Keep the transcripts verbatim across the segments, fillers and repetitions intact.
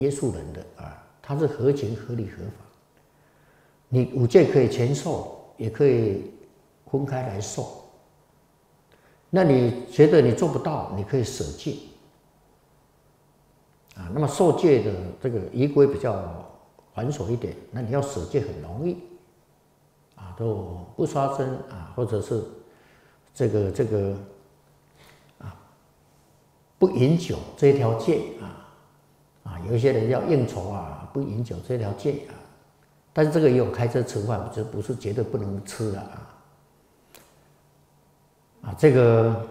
约束人的啊，它是合情合理合法。你五戒可以全受，也可以分开来受。那你觉得你做不到，你可以舍戒啊。那么受戒的这个仪规比较繁琐一点，那你要舍戒很容易啊，都不杀生啊，或者是这个这个啊不饮酒这一条戒啊。啊，有一些人要应酬啊，不饮酒这条戒啊，但是这个也有开车吃饭，这不是绝对不能吃的啊。啊，这个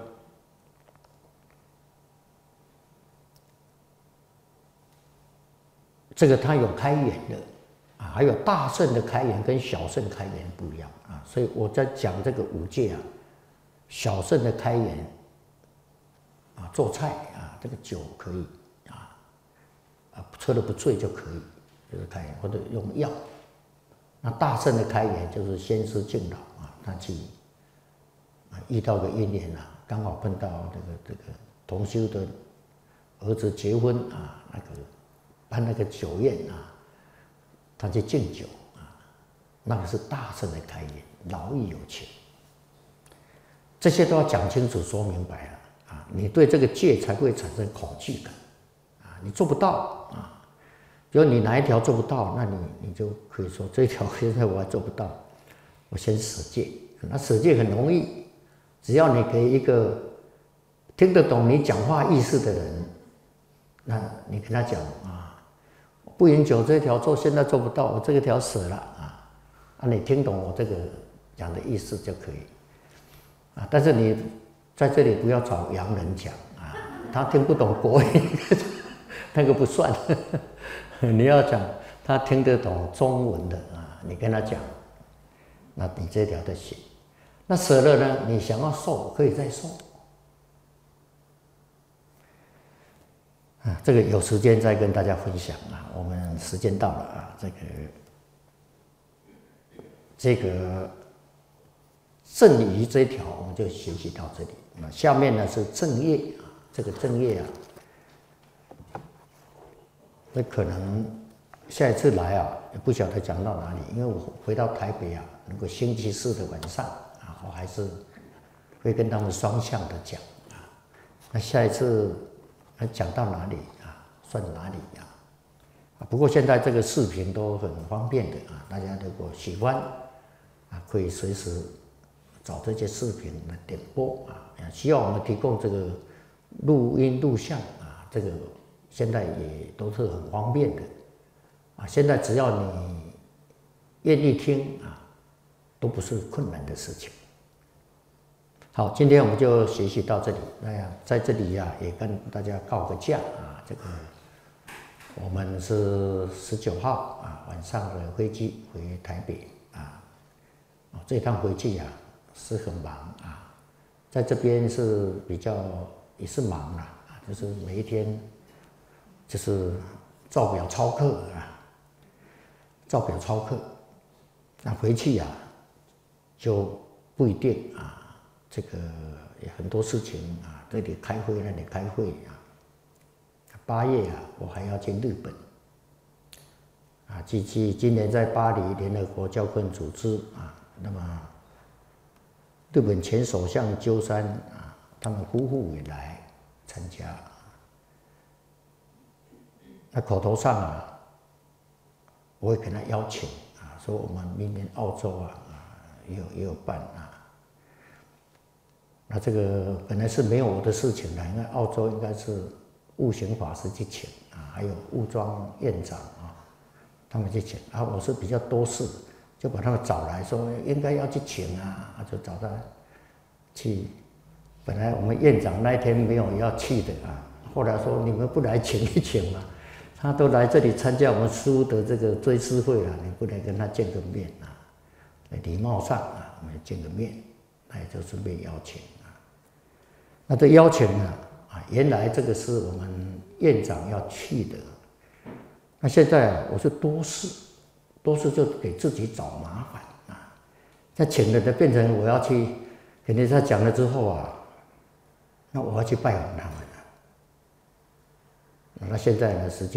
这个它有开眼的啊，还有大圣的开眼跟小圣开眼不一样啊，所以我在讲这个五戒啊，小圣的开眼啊，做菜啊，这个酒可以。啊，喝的不醉就可以，就是开眼，或者用药。那大圣的开眼就是先师敬老啊，他去啊遇到个因缘啊，刚好碰到这个这个同修的儿子结婚啊，那个办那个酒宴啊，他去敬酒啊，那个是大圣的开眼，老亦有情。这些都要讲清楚、说明白了啊，你对这个戒才会产生恐惧感。你做不到啊，如果你哪一条做不到，那你你就可以说这一条现在我还做不到，我先舍戒。那舍戒很容易，只要你给一个听得懂你讲话意思的人，那你跟他讲啊，不饮酒这一条做现在做不到，我这个条舍了啊，啊你听懂我这个讲的意思就可以啊。但是你在这里不要找洋人讲啊，他听不懂国语。那个不算，你要讲他听得懂中文的啊，你跟他讲，那你这条就行。那舍了呢？你想要受可以再受啊。这个有时间再跟大家分享啊。我们时间到了啊，这个这个正仪这一条我们就学习到这里。那下面呢是正业啊，这个正业啊。那可能下一次来啊，也不晓得讲到哪里，因为我回到台北啊，如果星期四的晚上啊，我还是会跟他们双向的讲啊。那下一次讲到哪里啊，算哪里啊？不过现在这个视频都很方便的啊，大家如果喜欢啊，可以随时找这些视频来点播啊。需要我们提供这个录音录像啊，这个。现在也都是很方便的啊！现在只要你愿意听啊，都不是困难的事情。好，今天我们就学习到这里。那样在这里呀、啊，也跟大家告个假啊。这个我们是十九号啊晚上的飞机回台北啊。这一趟回去呀、啊、是很忙啊，在这边是比较也是忙啦啊，就是每一天。就是照表操课啊，照表操课，那回去呀、啊、就不一定啊，这个也很多事情啊，这里开会那里开会啊。八月啊，我还要去日本啊，继续今年在巴黎联合国教科文组织啊，那么日本前首相鸠山啊，他们夫妇也来参加。那口头上啊，我会跟他邀请啊，说我们明年澳洲啊，啊也有也有办啊。那这个本来是没有我的事情的，因为澳洲应该是悟行法师去请啊，还有悟庄院长啊，他们去请啊。我是比较多事，就把他们找来说应该要去请啊，就找他去。本来我们院长那一天没有要去的啊，后来说你们不来请一请嘛。他都来这里参加我们师父的这个追思会了，你不来跟他见个面啊？礼貌上啊，我们见个面，那也就是被邀请啊。那这邀请呢啊，原来这个是我们院长要去的，那现在啊，我是多事，多事就给自己找麻烦啊。那请了的变成我要去，肯定他讲了之后啊，那我要去拜访他们了。那现在呢，时间。